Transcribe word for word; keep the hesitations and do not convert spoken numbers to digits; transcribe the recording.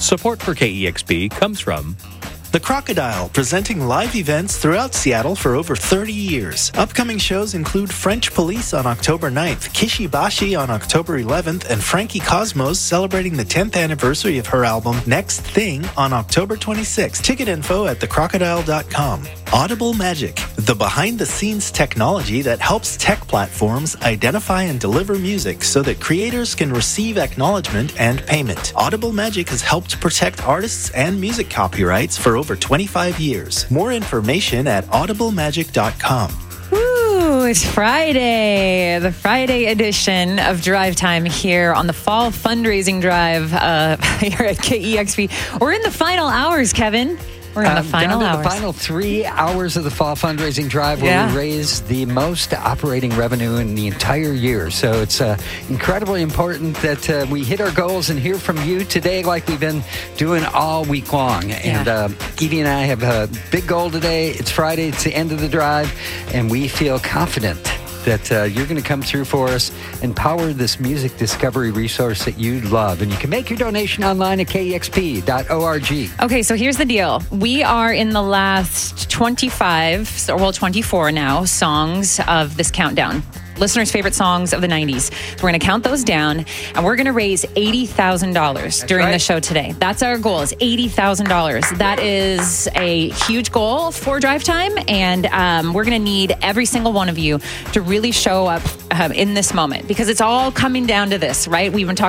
Support for K E X P comes from The Crocodile, presenting live events throughout Seattle for over thirty years. Upcoming shows include French Police on October ninth, Kishibashi on October eleventh, and Frankie Cosmos celebrating the tenth anniversary of her album Next Thing on October twenty-sixth. Ticket info at the crocodile dot com. Audible Magic, the behind-the-scenes technology that helps tech platforms identify and deliver music so that creators can receive acknowledgement and payment. Audible Magic has helped protect artists and music copyrights for over twenty-five years. More information at audible magic dot com. Ooh, it's Friday, the Friday edition of Drive Time here on the Fall Fundraising Drive uh, here at K E X P. We're in the final hours, Kevin. We're in the um, final down to hours. the final three hours of the Fall Fundraising Drive where Yeah. we raise the most operating revenue in the entire year. So it's uh, incredibly important that uh, we hit our goals and hear from you today like we've been doing all week long. Yeah. And uh, Evie and I have a big goal today. It's Friday. It's the end of the drive. And we feel confident that uh, you're going to come through for us and power this music discovery resource that you love. And you can make your donation online at K E X P dot org. Okay, so here's the deal. We are in the last twenty-five, so, well, twenty-four now, songs of this countdown. Listeners' favorite songs of the nineties. So we're going to count those down, and we're going to raise eighty thousand dollars during right. the show today. That's our goal, is eighty thousand dollars. That is a huge goal for Drive Time, and um, we're going to need every single one of you to really show up um, in this moment, because it's all coming down to this, right? We've been talking